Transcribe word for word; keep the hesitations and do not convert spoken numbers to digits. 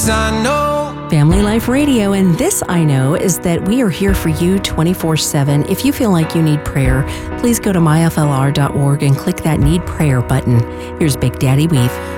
This I know. Family Life Radio, and this I know is that we are here for you twenty-four seven. If you feel like you need prayer, please go to my f l r dot org and click that Need Prayer button. Here's Big Daddy Weave.